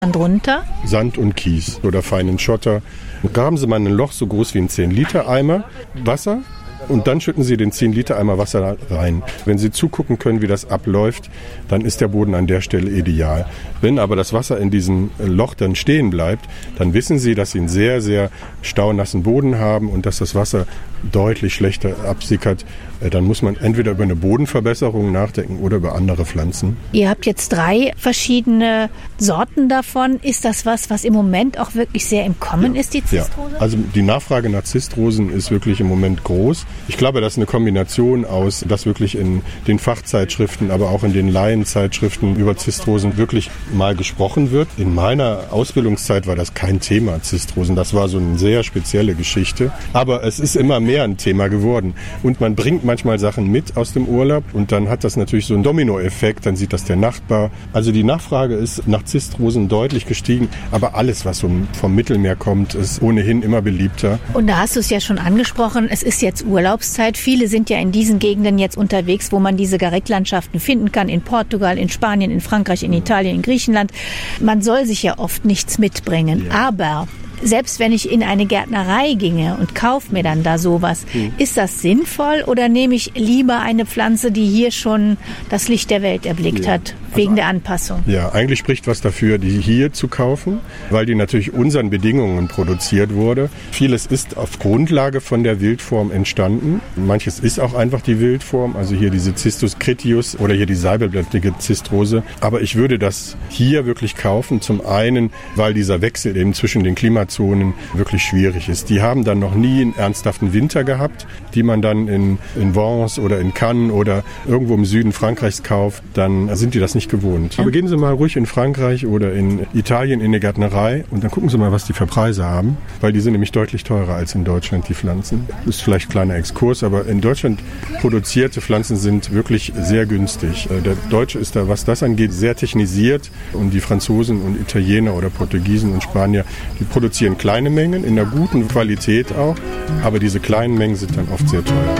drunter? Sand und Kies oder feinen Schotter. Graben Sie mal ein Loch so groß wie ein 10-Liter-Eimer Wasser und dann schütten Sie den 10-Liter-Eimer Wasser rein. Wenn Sie zugucken können, wie das abläuft, dann ist der Boden an der Stelle ideal. Wenn aber das Wasser in diesem Loch dann stehen bleibt, dann wissen Sie, dass Sie einen sehr, sehr staunassen Boden haben und dass das Wasser deutlich schlechter absickert. Dann muss man entweder über eine Bodenverbesserung nachdenken oder über andere Pflanzen. Ihr habt jetzt 3 verschiedene Sorten davon. Ist das was im Moment auch wirklich sehr im Kommen ist, die Zistrose? Ja, also die Nachfrage nach Zistrosen ist wirklich im Moment groß. Ich glaube, das ist eine Kombination aus, dass wirklich in den Fachzeitschriften, aber auch in den Laienzeitschriften über Zistrosen wirklich mal gesprochen wird. In meiner Ausbildungszeit war das kein Thema, Zistrosen. Das war so eine sehr spezielle Geschichte. Aber es ist immer mehr ein Thema geworden. Und man bringt manchmal Sachen mit aus dem Urlaub und dann hat das natürlich so einen Dominoeffekt, dann sieht das der Nachbar. Also die Nachfrage ist nach Zistrosen deutlich gestiegen, aber alles, was vom Mittelmeer kommt, ist ohnehin immer beliebter. Und da hast du es ja schon angesprochen, es ist jetzt Urlaubszeit. Viele sind ja in diesen Gegenden jetzt unterwegs, wo man diese Garrigue-Landschaften finden kann, in Portugal, in Spanien, in Frankreich, in Italien, in Griechenland. Man soll sich ja oft nichts mitbringen, aber selbst wenn ich in eine Gärtnerei ginge und kaufe mir dann da sowas, ist das sinnvoll oder nehme ich lieber eine Pflanze, die hier schon das Licht der Welt erblickt hat, wegen der Anpassung? Ja, eigentlich spricht was dafür, die hier zu kaufen, weil die natürlich unseren Bedingungen produziert wurde. Vieles ist auf Grundlage von der Wildform entstanden. Manches ist auch einfach die Wildform, also hier diese Cistus critius oder hier die säbelblättrige Zistrose. Aber ich würde das hier wirklich kaufen, zum einen, weil dieser Wechsel eben zwischen den Klimazonen wirklich schwierig ist. Die haben dann noch nie einen ernsthaften Winter gehabt, die man dann in Vence oder in Cannes oder irgendwo im Süden Frankreichs kauft, dann sind die das nicht gewohnt. Aber gehen Sie mal ruhig in Frankreich oder in Italien in eine Gärtnerei und dann gucken Sie mal, was die für Preise haben, weil die sind nämlich deutlich teurer als in Deutschland, die Pflanzen. Das ist vielleicht ein kleiner Exkurs, aber in Deutschland produzierte Pflanzen sind wirklich sehr günstig. Der Deutsche ist da, was das angeht, sehr technisiert und die Franzosen und Italiener oder Portugiesen und Spanier, die produzieren kleine Mengen, in einer guten Qualität auch, aber diese kleinen Mengen sind dann oft sehr teuer.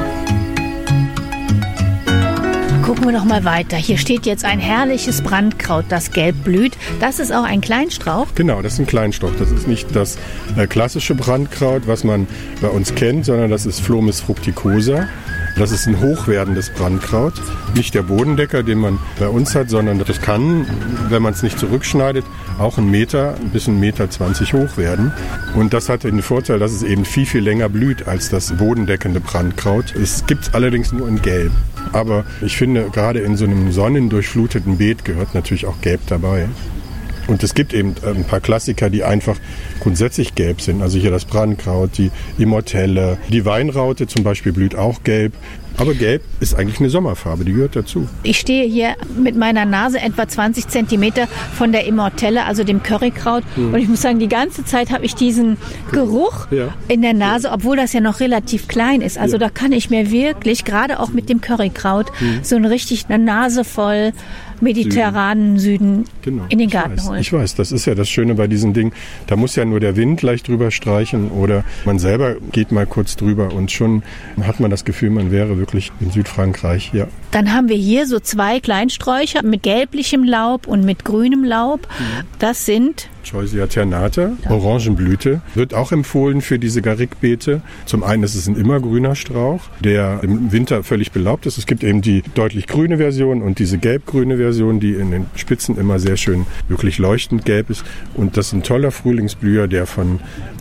Gucken wir noch mal weiter. Hier steht jetzt ein herrliches Brandkraut, das gelb blüht. Das ist auch ein Kleinstrauch? Genau, das ist ein Kleinstrauch. Das ist nicht das klassische Brandkraut, was man bei uns kennt, sondern das ist Phlomis fructicosa. Das ist ein hochwerdendes Brandkraut. Nicht der Bodendecker, den man bei uns hat, sondern das kann, wenn man es nicht zurückschneidet, auch ein bis 1,20 Meter hoch werden. Und das hat den Vorteil, dass es eben viel, viel länger blüht als das bodendeckende Brandkraut. Es gibt es allerdings nur in Gelb. Aber ich finde, gerade in so einem sonnendurchfluteten Beet gehört natürlich auch Gelb dabei. Und es gibt eben ein paar Klassiker, die einfach grundsätzlich gelb sind. Also hier das Brandkraut, die Immortelle, die Weinraute zum Beispiel blüht auch gelb. Aber gelb ist eigentlich eine Sommerfarbe, die gehört dazu. Ich stehe hier mit meiner Nase etwa 20 Zentimeter von der Immortelle, also dem Currykraut. Und ich muss sagen, die ganze Zeit habe ich diesen Geruch in der Nase, obwohl das ja noch relativ klein ist. Also da kann ich mir wirklich, gerade auch mit dem Currykraut, so eine Nase voll mediterranen Süden in den Garten holen. Ich weiß, das ist ja das Schöne bei diesen Dingen. Da muss ja nur der Wind leicht drüber streichen oder man selber geht mal kurz drüber und schon hat man das Gefühl, man wäre wirklich in Südfrankreich. Ja. Dann haben wir hier so 2 Kleinsträucher mit gelblichem Laub und mit grünem Laub. Das sind Choisya ternata, Orangenblüte, wird auch empfohlen für diese Garrigue-Beete. Zum einen ist es ein immergrüner Strauch, der im Winter völlig belaubt ist. Es gibt eben die deutlich grüne Version und diese gelbgrüne Version, die in den Spitzen immer sehr schön wirklich leuchtend gelb ist. Und das ist ein toller Frühlingsblüher, der von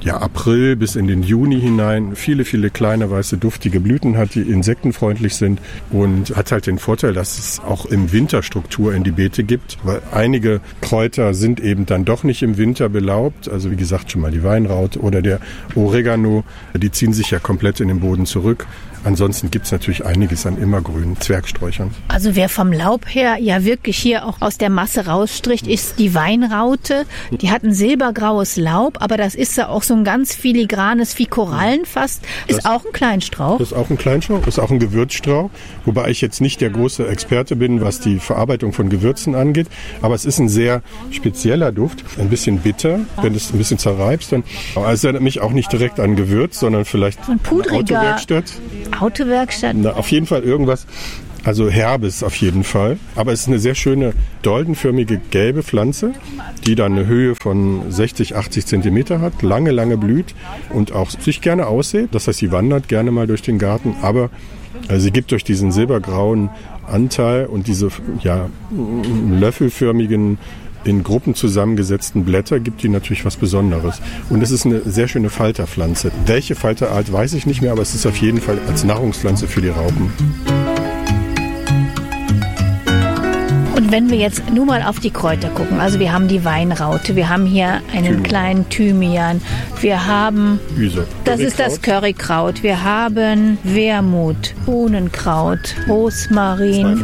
April bis in den Juni hinein viele, viele kleine, weiße, duftige Blüten hat, die insektenfreundlich sind und hat halt den Vorteil, dass es auch im Winter Struktur in die Beete gibt, weil einige Kräuter sind eben dann doch nicht im Winter belaubt, also wie gesagt schon mal die Weinraute oder der Oregano, die ziehen sich ja komplett in den Boden zurück. Ansonsten gibt es natürlich einiges an immergrünen Zwergsträuchern. Also wer vom Laub her ja wirklich hier auch aus der Masse rausstricht, ist die Weinraute. Die hat ein silbergraues Laub, aber das ist ja auch so ein ganz filigranes, wie Korallen fast. Ist auch ein Kleinstrauch. Das ist auch ein Kleinstrauch, ist auch ein Gewürzstrauch. Wobei ich jetzt nicht der große Experte bin, was die Verarbeitung von Gewürzen angeht. Aber es ist ein sehr spezieller Duft. Ein bisschen bitter, wenn du es ein bisschen zerreibst. Dann, aber es erinnert mich auch nicht direkt an Gewürz, sondern vielleicht so ein pudriger Autowerkstatt. Autowerkstatt? Na, auf jeden Fall irgendwas Also Herbes auf jeden Fall. Aber es ist eine sehr schöne, doldenförmige gelbe Pflanze, die dann eine Höhe von 60, 80 Zentimeter hat, lange blüht und auch sich gerne aussät. Das heißt, sie wandert gerne mal durch den Garten, aber sie gibt durch diesen silbergrauen Anteil und diese löffelförmigen, in Gruppen zusammengesetzten Blätter gibt die natürlich was Besonderes. Und es ist eine sehr schöne Falterpflanze. Welche Falterart, weiß ich nicht mehr, aber es ist auf jeden Fall als Nahrungspflanze für die Raupen. Und wenn wir jetzt nur mal auf die Kräuter gucken, also wir haben die Weinraute, wir haben hier einen kleinen Thymian, wir haben, das ist das Currykraut, wir haben Wermut, Bohnenkraut, Rosmarin,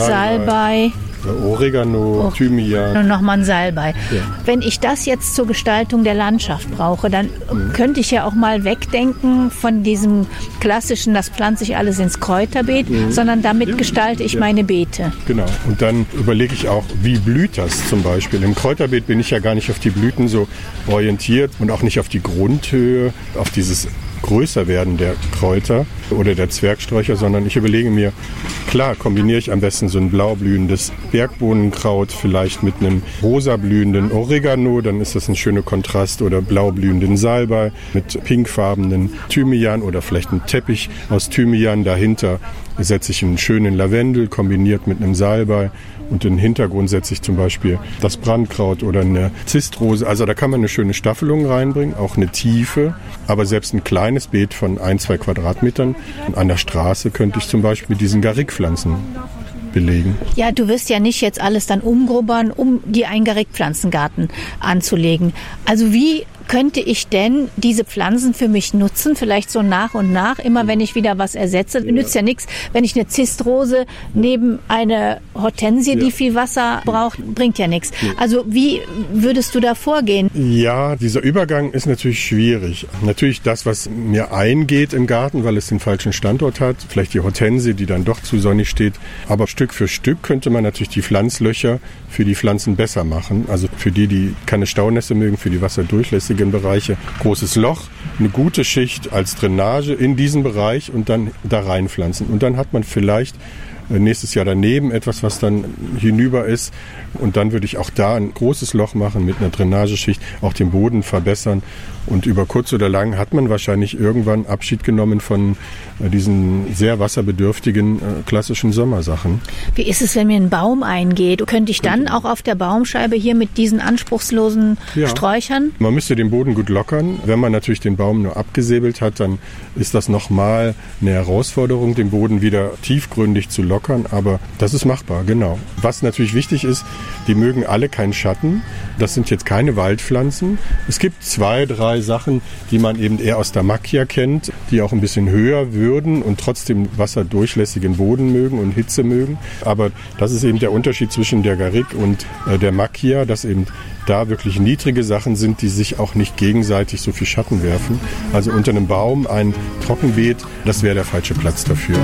Salbei, Oregano, Thymian. Und nochmal ein Salbei. Ja. Wenn ich das jetzt zur Gestaltung der Landschaft brauche, dann könnte ich ja auch mal wegdenken von diesem klassischen, das pflanze ich alles ins Kräuterbeet, sondern damit gestalte ich meine Beete. Genau. Und dann überlege ich auch, wie blüht das zum Beispiel. Im Kräuterbeet bin ich ja gar nicht auf die Blüten so orientiert und auch nicht auf die Grundhöhe, auf dieses Größerwerden der Kräuter oder der Zwergsträucher, sondern ich überlege mir, klar, kombiniere ich am besten so ein blau blühendes Bergbohnenkraut vielleicht mit einem rosa blühenden Oregano, dann ist das ein schöner Kontrast, oder blau blühenden Salbei mit pinkfarbenen Thymian oder vielleicht ein Teppich aus Thymian. Dahinter setze ich einen schönen Lavendel kombiniert mit einem Salbei. Und im Hintergrund setze ich zum Beispiel das Brandkraut oder eine Zistrose. Also da kann man eine schöne Staffelung reinbringen, auch eine Tiefe. Aber selbst ein kleines Beet von 1-2 Quadratmetern an der Straße könnte ich zum Beispiel mit diesen Garrikpflanzen belegen. Ja, du wirst ja nicht jetzt alles dann umgrubbern, um dir einen Garrikpflanzengarten anzulegen. Also wie könnte ich denn diese Pflanzen für mich nutzen? Vielleicht so nach und nach, immer wenn ich wieder was ersetze. Nützt ja nichts, wenn ich eine Zistrose neben eine Hortensie, die viel Wasser braucht, bringt ja nichts. Also wie würdest du da vorgehen? Ja, dieser Übergang ist natürlich schwierig. Natürlich das, was mir eingeht im Garten, weil es den falschen Standort hat. Vielleicht die Hortensie, die dann doch zu sonnig steht. Aber Stück für Stück könnte man natürlich die Pflanzlöcher für die Pflanzen besser machen. Also für die keine Staunässe mögen, für die wasserdurchlässigen Bereiche. Großes Loch, eine gute Schicht als Drainage in diesen Bereich und dann da reinpflanzen. Und dann hat man vielleicht nächstes Jahr daneben etwas, was dann hinüber ist. Und dann würde ich auch da ein großes Loch machen mit einer Drainageschicht, auch den Boden verbessern. Und über kurz oder lang hat man wahrscheinlich irgendwann Abschied genommen von diesen sehr wasserbedürftigen klassischen Sommersachen. Wie ist es, wenn mir ein Baum eingeht? Könnte ich dann auch auf der Baumscheibe hier mit diesen anspruchslosen Sträuchern? Man müsste den Boden gut lockern. Wenn man natürlich den Baum nur abgesäbelt hat, dann ist das nochmal eine Herausforderung, den Boden wieder tiefgründig zu lockern. Aber das ist machbar, genau. Was natürlich wichtig ist, die mögen alle keinen Schatten. Das sind jetzt keine Waldpflanzen. Es gibt 2, 3 Sachen, die man eben eher aus der Macchia kennt, die auch ein bisschen höher würden und trotzdem wasserdurchlässigen Boden mögen und Hitze mögen. Aber das ist eben der Unterschied zwischen der Garrick und der Macchia, dass eben da wirklich niedrige Sachen sind, die sich auch nicht gegenseitig so viel Schatten werfen. Also unter einem Baum ein Trockenbeet, das wäre der falsche Platz dafür.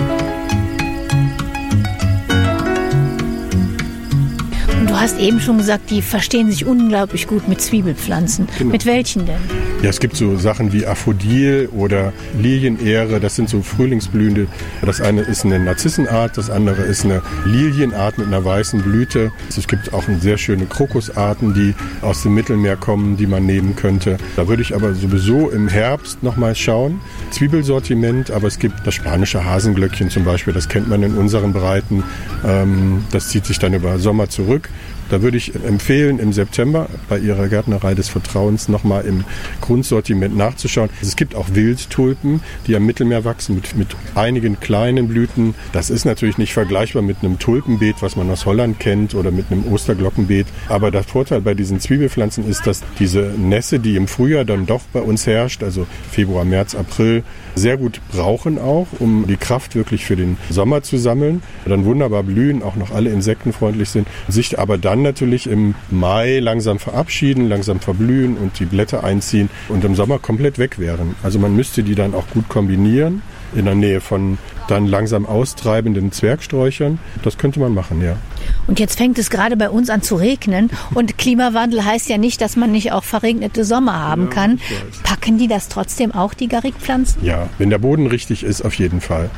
Du hast eben schon gesagt, die verstehen sich unglaublich gut mit Zwiebelpflanzen. Genau. Mit welchen denn? Ja, es gibt so Sachen wie Aphrodil oder Lilienähre, das sind so frühlingsblühende. Das eine ist eine Narzissenart, das andere ist eine Lilienart mit einer weißen Blüte. Es gibt auch sehr schöne Krokusarten, die aus dem Mittelmeer kommen, die man nehmen könnte. Da würde ich aber sowieso im Herbst nochmal schauen. Zwiebelsortiment, aber es gibt das spanische Hasenglöckchen zum Beispiel, das kennt man in unseren Breiten. Das zieht sich dann über Sommer zurück. Da würde ich empfehlen, im September bei Ihrer Gärtnerei des Vertrauens nochmal im Grundsortiment nachzuschauen. Es gibt auch Wildtulpen, die am Mittelmeer wachsen mit einigen kleinen Blüten. Das ist natürlich nicht vergleichbar mit einem Tulpenbeet, was man aus Holland kennt, oder mit einem Osterglockenbeet. Aber der Vorteil bei diesen Zwiebelpflanzen ist, dass diese Nässe, die im Frühjahr dann doch bei uns herrscht, also Februar, März, April, sehr gut brauchen auch, um die Kraft wirklich für den Sommer zu sammeln. Dann wunderbar blühen, auch noch alle insektenfreundlich sind, sich aber dann natürlich im Mai langsam verabschieden, langsam verblühen und die Blätter einziehen und im Sommer komplett weg wären. Also man müsste die dann auch gut kombinieren in der Nähe von dann langsam austreibenden Zwergsträuchern. Das könnte man machen, ja. Und jetzt fängt es gerade bei uns an zu regnen und Klimawandel heißt ja nicht, dass man nicht auch verregnete Sommer haben kann. Packen die das trotzdem auch, die Garrikpflanzen? Ja, wenn der Boden richtig ist, auf jeden Fall.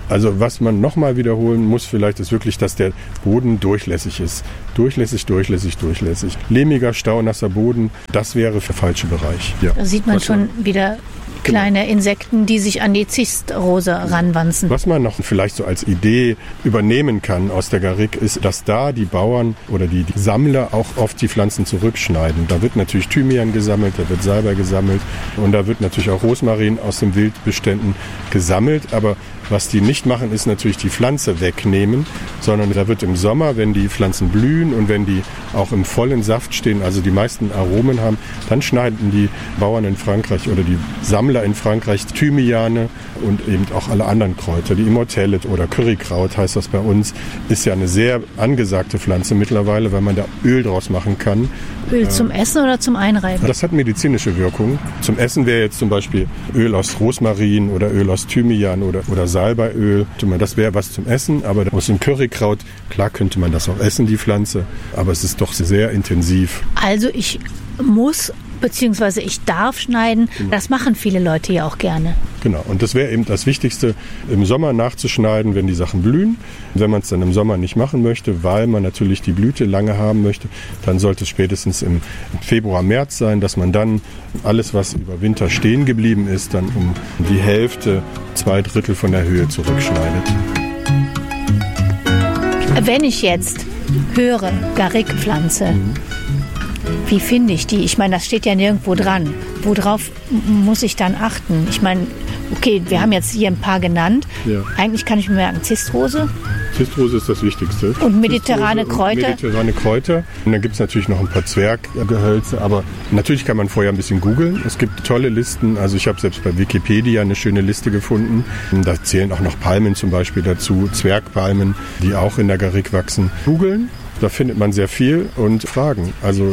Also was man nochmal wiederholen muss vielleicht, ist wirklich, dass der Boden durchlässig ist. Durchlässig. Lehmiger, staunasser Boden, das wäre der falsche Bereich. Ja. Da sieht man schon wieder kleine Insekten, die sich an die Zistrose ranwanzen. Was man noch vielleicht so als Idee übernehmen kann aus der Garrigue ist, dass da die Bauern oder die Sammler auch oft die Pflanzen zurückschneiden. Da wird natürlich Thymian gesammelt, da wird Salbei gesammelt und da wird natürlich auch Rosmarin aus den Wildbeständen gesammelt. Aber was die nicht machen, ist natürlich die Pflanze wegnehmen, sondern da wird im Sommer, wenn die Pflanzen blühen und wenn die auch im vollen Saft stehen, also die meisten Aromen haben, dann schneiden die Bauern in Frankreich oder die Sammler in Frankreich Thymiane und eben auch alle anderen Kräuter. Die Immortelle oder Currykraut heißt das bei uns, ist ja eine sehr angesagte Pflanze mittlerweile, weil man da Öl draus machen kann. Öl zum Essen oder zum Einreiben? Das hat medizinische Wirkung. Zum Essen wäre jetzt zum Beispiel Öl aus Rosmarin oder Öl aus Thymian oder Salbeiöl. Das wäre was zum Essen, aber aus dem Currykraut, klar könnte man das auch essen, die Pflanze, aber es ist doch sehr intensiv. Also ich muss bzw. ich darf schneiden. Das machen viele Leute ja auch gerne. Genau, und das wäre eben das Wichtigste, im Sommer nachzuschneiden, wenn die Sachen blühen. Wenn man es dann im Sommer nicht machen möchte, weil man natürlich die Blüte lange haben möchte, dann sollte es spätestens im Februar, März sein, dass man dann alles, was über Winter stehen geblieben ist, dann um die Hälfte, 2/3 von der Höhe zurückschneidet. Wenn ich jetzt höre, Garrigue-Pflanze, wie finde ich die? Ich meine, das steht ja nirgendwo dran. Worauf muss ich dann achten? Ich meine, okay, wir haben jetzt hier ein paar genannt. Ja. Eigentlich kann ich mir merken, Zistrose. Zistrose ist das Wichtigste. Und mediterrane Kräuter. Mediterrane Kräuter. Und dann gibt es natürlich noch ein paar Zwerggehölze. Aber natürlich kann man vorher ein bisschen googeln. Es gibt tolle Listen. Also ich habe selbst bei Wikipedia eine schöne Liste gefunden. Da zählen auch noch Palmen zum Beispiel dazu. Zwergpalmen, die auch in der Garrigue wachsen. Googeln. Da findet man sehr viel und Fragen.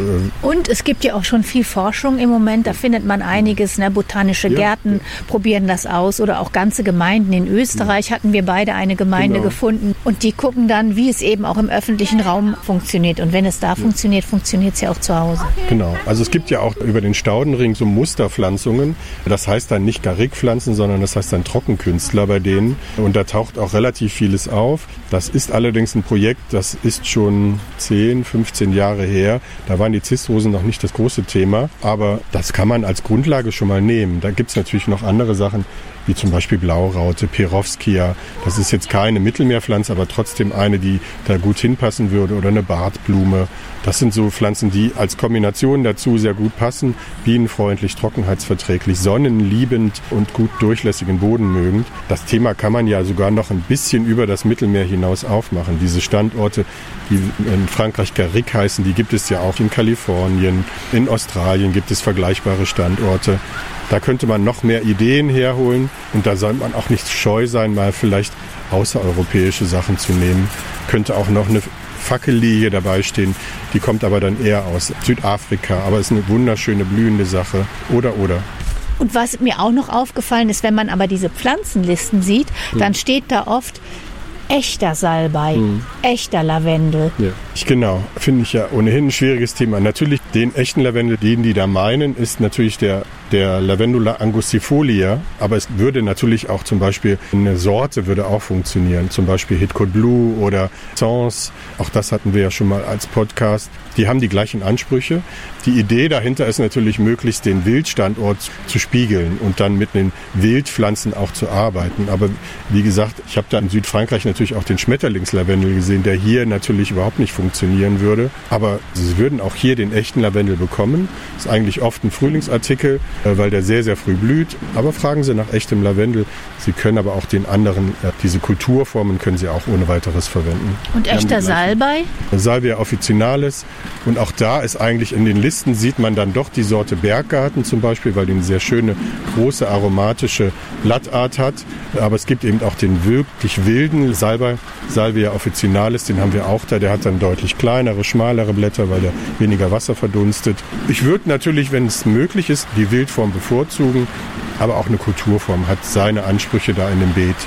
Und es gibt ja auch schon viel Forschung im Moment. Da findet man einiges. Botanische Gärten probieren das aus oder auch ganze Gemeinden. In Österreich hatten wir beide eine Gemeinde gefunden. Und die gucken dann, wie es eben auch im öffentlichen Raum funktioniert. Und wenn es da funktioniert, funktioniert es ja auch zu Hause. Genau. Also es gibt ja auch über den Staudenring so Musterpflanzungen. Das heißt dann nicht Garrigue-Pflanzen, sondern das heißt dann Trockenkünstler bei denen. Und da taucht auch relativ vieles auf. Das ist allerdings ein Projekt, das ist schon 10, 15 Jahre her. Da waren die Zistrosen noch nicht das große Thema, aber das kann man als Grundlage schon mal nehmen. Da gibt es natürlich noch andere Sachen, wie zum Beispiel Blauraute, Perovskia. Das ist jetzt keine Mittelmeerpflanze, aber trotzdem eine, die da gut hinpassen würde. Oder eine Bartblume. Das sind so Pflanzen, die als Kombination dazu sehr gut passen. Bienenfreundlich, trockenheitsverträglich, sonnenliebend und gut durchlässigen Boden mögend. Das Thema kann man ja sogar noch ein bisschen über das Mittelmeer hinaus aufmachen. Diese Standorte, die in Frankreich Garrigue heißen, die gibt es ja auch in Kalifornien. In Australien gibt es vergleichbare Standorte. Da könnte man noch mehr Ideen herholen und da soll man auch nicht scheu sein, mal vielleicht außereuropäische Sachen zu nehmen. Könnte auch noch eine Fackellilie dabei stehen, die kommt aber dann eher aus Südafrika, aber ist eine wunderschöne blühende Sache. Oder. Und was mir auch noch aufgefallen ist, wenn man aber diese Pflanzenlisten sieht, dann steht da oft echter Salbei, echter Lavendel. Ja. Genau, finde ich ja ohnehin ein schwieriges Thema. Natürlich den echten Lavendel, den die da meinen, ist natürlich der Lavendula angustifolia, aber es würde natürlich auch zum Beispiel eine Sorte würde auch funktionieren, zum Beispiel Hitcot Blue oder Sens, auch das hatten wir ja schon mal als Podcast. Die haben die gleichen Ansprüche. Die Idee dahinter ist natürlich, möglichst den Wildstandort zu spiegeln und dann mit den Wildpflanzen auch zu arbeiten. Aber wie gesagt, ich habe da in Südfrankreich natürlich auch den Schmetterlingslavendel gesehen, der hier natürlich überhaupt nicht funktionieren würde. Aber Sie würden auch hier den echten Lavendel bekommen. Das ist eigentlich oft ein Frühlingsartikel, weil der sehr, sehr früh blüht. Aber fragen Sie nach echtem Lavendel. Sie können aber auch den anderen, diese Kulturformen können Sie auch ohne weiteres verwenden. Und echter Salbei? Salvia officinalis. Und auch da ist eigentlich in den Listen sieht man dann doch die Sorte Berggarten zum Beispiel, weil die eine sehr schöne, große, aromatische Blattart hat. Aber es gibt eben auch den wirklich wilden Salbei, Salvia officinalis, den haben wir auch da. Der hat dann deutlich kleinere, schmalere Blätter, weil der weniger Wasser verdunstet. Ich würde natürlich, wenn es möglich ist, die Wildform bevorzugen, aber auch eine Kulturform hat seine Ansprüche da in dem Beet.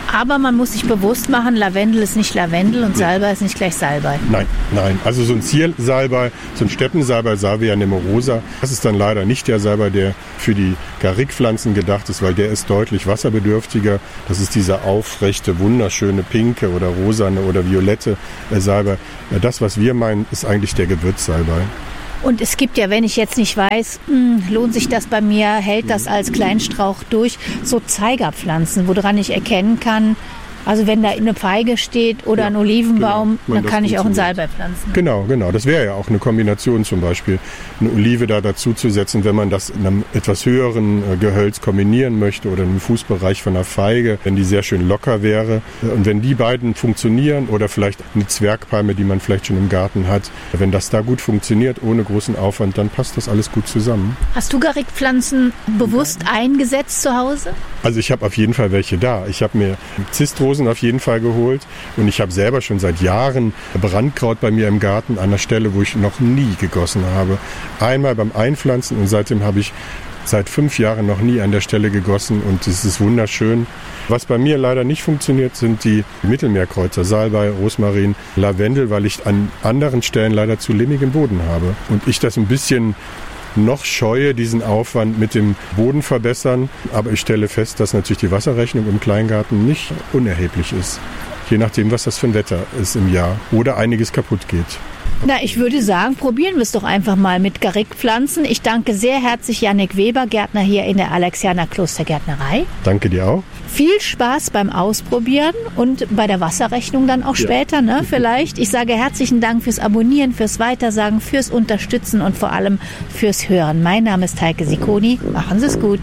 Aber man muss sich bewusst machen, Lavendel ist nicht Lavendel und Salbei ist nicht gleich Salbei. Nein. Also so ein Ziersalbei, so ein Steppensalbei, Salvia nemorosa, das ist dann leider nicht der Salbei, der für die Garrigpflanzen gedacht ist, weil der ist deutlich wasserbedürftiger. Das ist dieser aufrechte, wunderschöne pinke oder rosane oder violette Salbei. Das, was wir meinen, ist eigentlich der Gewürzsalbei. Und es gibt ja, wenn ich jetzt nicht weiß, lohnt sich das bei mir, hält das als Kleinstrauch durch, so Zeigerpflanzen, woran ich erkennen kann, also wenn da eine Feige steht oder ein Olivenbaum, dann kann ich auch einen Salbei pflanzen. Genau. Das wäre ja auch eine Kombination, zum Beispiel eine Olive da dazu zu setzen, wenn man das in einem etwas höheren Gehölz kombinieren möchte oder im Fußbereich von einer Feige, wenn die sehr schön locker wäre. Und wenn die beiden funktionieren oder vielleicht eine Zwergpalme, die man vielleicht schon im Garten hat, wenn das da gut funktioniert, ohne großen Aufwand, dann passt das alles gut zusammen. Hast du Garrigpflanzen bewusst eingesetzt zu Hause? Also ich habe auf jeden Fall welche da. Ich habe mir Zistrosen auf jeden Fall geholt und ich habe selber schon seit Jahren Brandkraut bei mir im Garten an einer Stelle, wo ich noch nie gegossen habe. Einmal beim Einpflanzen und seitdem habe ich seit 5 Jahren noch nie an der Stelle gegossen und es ist wunderschön. Was bei mir leider nicht funktioniert, sind die Mittelmeerkreuzer, Salbei, Rosmarin, Lavendel, weil ich an anderen Stellen leider zu lehmigen Boden habe und ich das ein bisschen noch scheue, diesen Aufwand mit dem Boden verbessern. Aber ich stelle fest, dass natürlich die Wasserrechnung im Kleingarten nicht unerheblich ist. Je nachdem, was das für ein Wetter ist im Jahr oder einiges kaputt geht. Na, ich würde sagen, probieren wir es doch einfach mal mit Garrigpflanzen. Ich danke sehr herzlich Jannik Weber, Gärtner hier in der Alexianer Klostergärtnerei. Danke dir auch. Viel Spaß beim Ausprobieren und bei der Wasserrechnung dann auch später, ne? Vielleicht. Ich sage herzlichen Dank fürs Abonnieren, fürs Weitersagen, fürs Unterstützen und vor allem fürs Hören. Mein Name ist Heike Sikoni. Machen Sie es gut.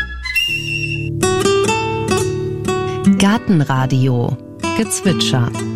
Gartenradio Gezwitscher.